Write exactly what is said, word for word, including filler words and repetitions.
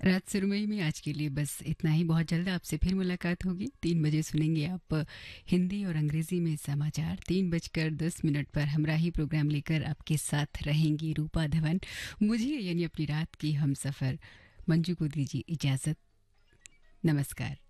रात सुरमई में आज के लिए बस इतना ही। बहुत जल्द आपसे फिर मुलाकात होगी। तीन बजे सुनेंगे आप हिंदी और अंग्रेजी में समाचार। तीन बजकर दस मिनट पर हमराही प्रोग्राम लेकर आपके साथ रहेंगी रूपा धवन। मुझे यानी अपनी रात की हम सफ़र मंजू को दीजिए इजाज़त। नमस्कार।